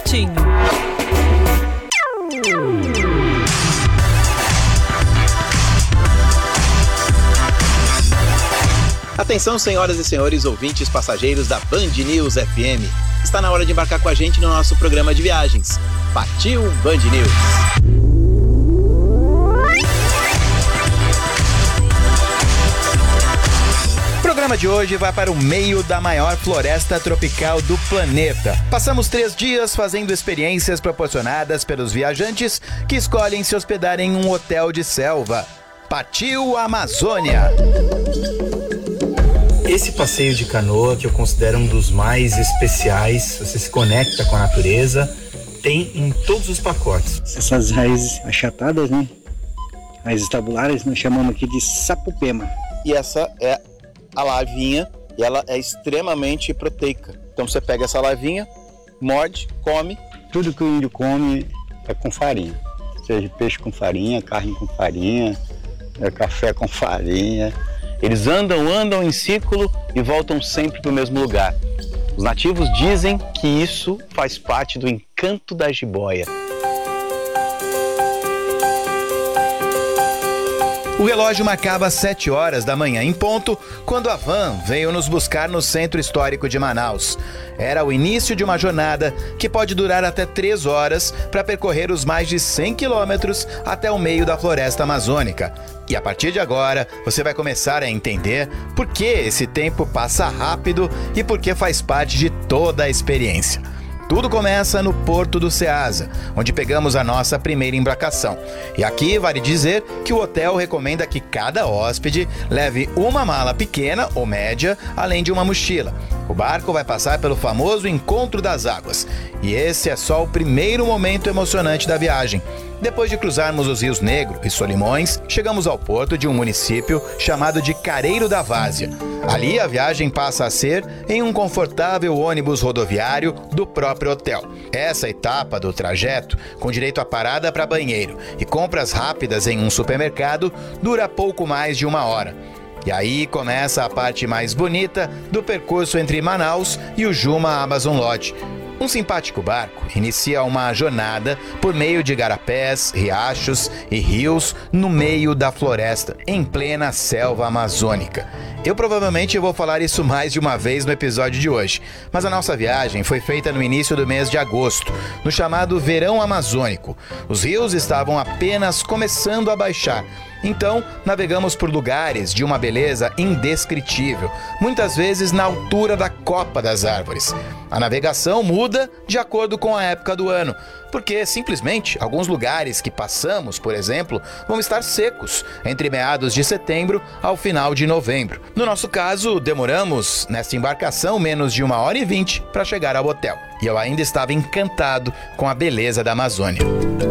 Pretinho. Atenção, senhoras e senhores ouvintes passageiros da Band News FM. Está na hora de embarcar com a gente no nosso programa de viagens. Partiu Band News! O programa de hoje vai para o meio da maior floresta tropical do planeta. Passamos 3 dias fazendo experiências proporcionadas pelos viajantes que escolhem se hospedar em um hotel de selva. Partiu Amazônia! Esse passeio de canoa, que eu considero um dos mais especiais, você se conecta com a natureza, tem em todos os pacotes. Essas raízes achatadas, né? Raízes tabulares, nós chamamos aqui de sapopema. E essa é a lavinha, e ela é extremamente proteica. Então você pega essa lavinha, morde, come. Tudo que o índio come é com farinha. Seja peixe com farinha, carne com farinha, café com farinha. Eles andam em círculo e voltam sempre para o mesmo lugar. Os nativos dizem que isso faz parte do encanto da jiboia. O relógio marcava 7 horas da manhã em ponto, quando a van veio nos buscar no centro histórico de Manaus. Era o início de uma jornada que pode durar até 3 horas para percorrer os mais de 100 quilômetros até o meio da floresta amazônica. E a partir de agora, você vai começar a entender por que esse tempo passa rápido e por que faz parte de toda a experiência. Tudo começa no Porto do Ceasa, onde pegamos a nossa primeira embarcação. E aqui vale dizer que o hotel recomenda que cada hóspede leve uma mala pequena ou média, além de uma mochila. O barco vai passar pelo famoso Encontro das Águas. E esse é só o primeiro momento emocionante da viagem. Depois de cruzarmos os rios Negro e Solimões, chegamos ao porto de um município chamado de Careiro da Várzea. Ali a viagem passa a ser em um confortável ônibus rodoviário do próprio hotel. Essa etapa do trajeto, com direito a parada para banheiro e compras rápidas em um supermercado, dura pouco mais de 1 hora. E aí começa a parte mais bonita do percurso entre Manaus e o Juma Amazon Lodge. Um simpático barco inicia uma jornada por meio de igarapés, riachos e rios no meio da floresta, em plena selva amazônica. Eu provavelmente vou falar isso mais de uma vez no episódio de hoje, mas a nossa viagem foi feita no início do mês de agosto, no chamado Verão Amazônico. Os rios estavam apenas começando a baixar. Então, navegamos por lugares de uma beleza indescritível, muitas vezes na altura da copa das árvores. A navegação muda de acordo com a época do ano, porque simplesmente alguns lugares que passamos, por exemplo, vão estar secos entre meados de setembro ao final de novembro. No nosso caso, demoramos nesta embarcação menos de 1h20 para chegar ao hotel. E eu ainda estava encantado com a beleza da Amazônia.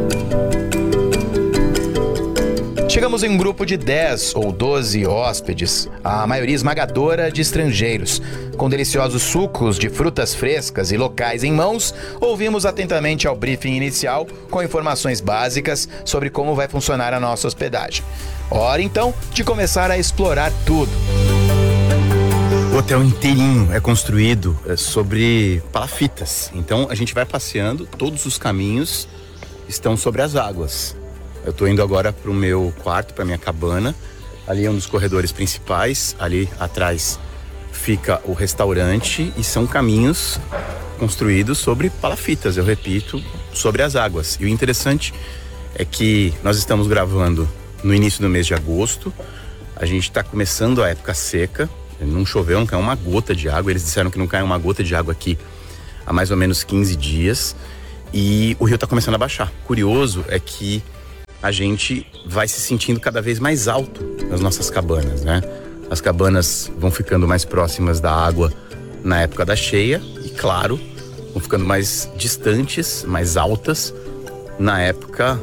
Chegamos em um grupo de 10 ou 12 hóspedes, a maioria esmagadora de estrangeiros. Com deliciosos sucos de frutas frescas e locais em mãos, ouvimos atentamente ao briefing inicial com informações básicas sobre como vai funcionar a nossa hospedagem. Hora então de começar a explorar tudo. O hotel inteirinho é construído sobre palafitas. Então a gente vai passeando, todos os caminhos estão sobre as águas. Eu estou indo agora para o meu quarto, para minha cabana. Ali é um dos corredores principais. Ali atrás fica o restaurante e são caminhos construídos sobre palafitas, eu repito, sobre as águas. E o interessante é que nós estamos gravando no início do mês de agosto. A gente está começando a época seca. Não choveu, não caiu uma gota de água. Eles disseram que não cai uma gota de água aqui há mais ou menos 15 dias. E o rio está começando a baixar. Curioso é que a gente vai se sentindo cada vez mais alto nas nossas cabanas, né? As cabanas vão ficando mais próximas da água na época da cheia e, claro, vão ficando mais distantes, mais altas na época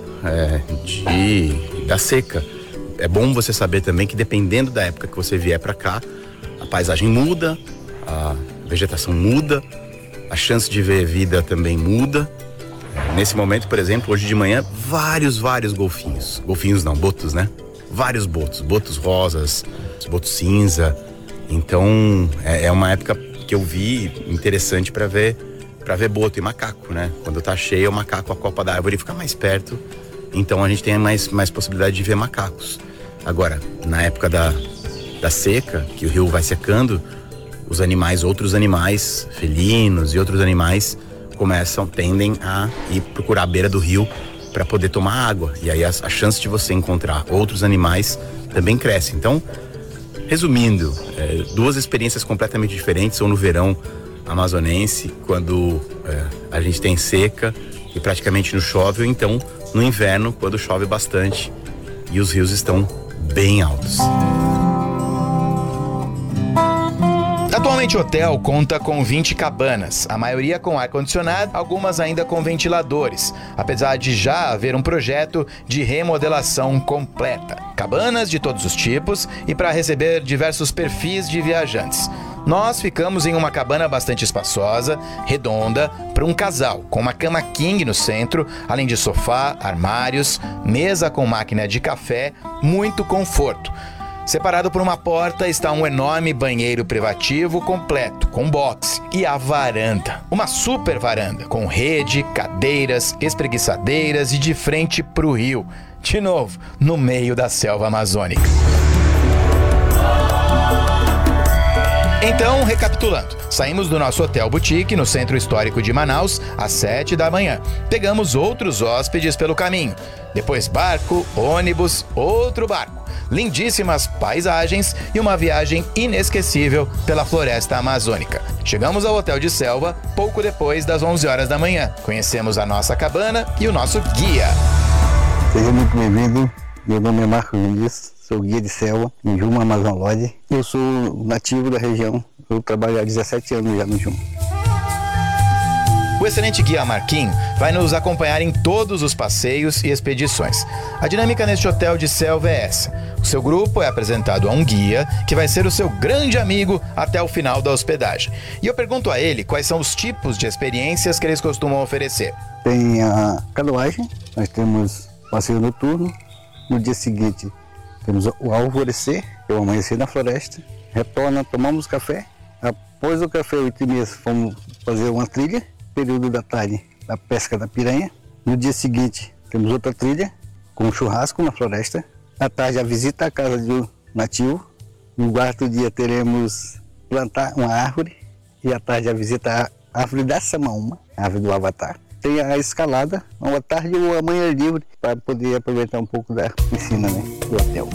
da seca. É bom você saber também que dependendo da época que você vier para cá, a paisagem muda, a vegetação muda, a chance de ver vida também muda. Nesse momento, por exemplo, hoje de manhã, vários golfinhos. Golfinhos não, botos, né? Vários botos. Botos rosas, botos cinza. Então, é uma época que eu vi interessante para ver para ver boto e macaco, né? Quando tá cheio, o macaco, a copa da árvore fica mais perto, então a gente tem mais possibilidade de ver macacos. Agora, na época da seca, que o rio vai secando, os animais, outros animais, felinos e outros animais tendem a ir procurar a beira do rio para poder tomar água, e aí a chance de você encontrar outros animais também cresce. Então, resumindo, duas experiências completamente diferentes, ou no verão amazonense, quando a gente tem seca e praticamente não chove, ou então no inverno, quando chove bastante e os rios estão bem altos. Atualmente o hotel conta com 20 cabanas, a maioria com ar-condicionado, algumas ainda com ventiladores, apesar de já haver um projeto de remodelação completa. Cabanas de todos os tipos e para receber diversos perfis de viajantes. Nós ficamos em uma cabana bastante espaçosa, redonda, para um casal, com uma cama king no centro, além de sofá, armários, mesa com máquina de café, muito conforto. Separado por uma porta está um enorme banheiro privativo completo, com boxe, e a varanda. Uma super varanda, com rede, cadeiras, espreguiçadeiras e de frente para o rio. De novo, no meio da selva amazônica. Então, recapitulando, saímos do nosso hotel boutique no centro histórico de Manaus às 7 da manhã. Pegamos outros hóspedes pelo caminho. Depois barco, ônibus, outro barco. Lindíssimas paisagens e uma viagem inesquecível pela floresta amazônica. Chegamos ao hotel de selva pouco depois das 11 horas da manhã. Conhecemos a nossa cabana e o nosso guia. Seja muito bem-vindo. Meu nome é Marcos Vinícius, sou guia de selva em Juma Amazon Lodge. Eu sou nativo da região, eu trabalho há 17 anos já no Juma. O excelente guia Marquinho vai nos acompanhar em todos os passeios e expedições. A dinâmica neste hotel de selva é essa. O seu grupo é apresentado a um guia que vai ser o seu grande amigo até o final da hospedagem. E eu pergunto a ele quais são os tipos de experiências que eles costumam oferecer. Tem a canoagem, nós temos passeio noturno. No dia seguinte temos o alvorecer, que é o amanhecer na floresta. Retorna, tomamos café. Após o café, 8h30, fomos fazer uma trilha. Período da tarde, da pesca da piranha. No dia seguinte, temos outra trilha, com um churrasco na floresta. À tarde, a visita à casa do nativo. No quarto dia, teremos plantar uma árvore. E à tarde, a visita à árvore da Samaúma, a árvore do Avatar. Tem a escalada, uma tarde ou amanhã livre, para poder aproveitar um pouco da piscina, né, do hotel.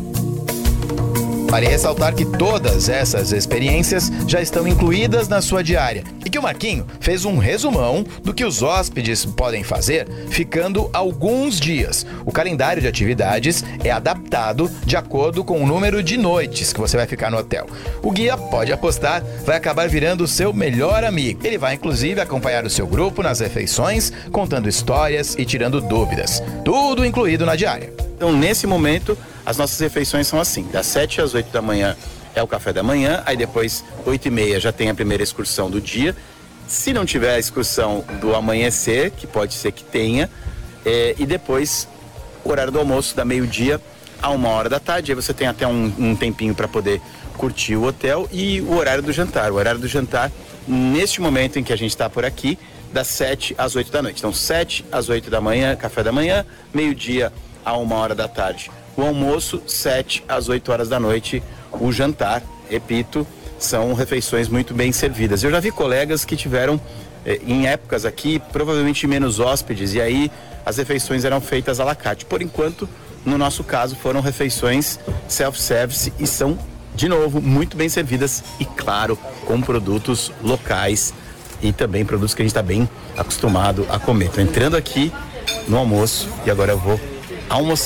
Vale ressaltar que todas essas experiências já estão incluídas na sua diária e que o Marquinho fez um resumão do que os hóspedes podem fazer ficando alguns dias. O calendário de atividades é adaptado de acordo com o número de noites que você vai ficar no hotel. O guia, pode apostar, vai acabar virando o seu melhor amigo. Ele vai inclusive acompanhar o seu grupo nas refeições, contando histórias e tirando dúvidas. Tudo incluído na diária. Então, nesse momento, as nossas refeições são assim, das 7 às 8 da manhã é o café da manhã, aí depois 8h30 já tem a primeira excursão do dia. Se não tiver a excursão do amanhecer, que pode ser que tenha, e depois o horário do almoço da meio-dia a 1h da tarde, aí você tem até um tempinho para poder curtir o hotel, e o horário do jantar. O horário do jantar, neste momento em que a gente está por aqui, das 7 às 8 da noite. Então, 7 às 8 da manhã, café da manhã, meio-dia a 1h da tarde. O almoço, 7 às 8 horas da noite, o jantar, repito, são refeições muito bem servidas. Eu já vi colegas que tiveram, em épocas aqui, provavelmente menos hóspedes, e aí as refeições eram feitas à la carte. Por enquanto, no nosso caso, foram refeições self-service e são, de novo, muito bem servidas e, claro, com produtos locais e também produtos que a gente está bem acostumado a comer. Estou entrando aqui no almoço e agora eu vou almoçar.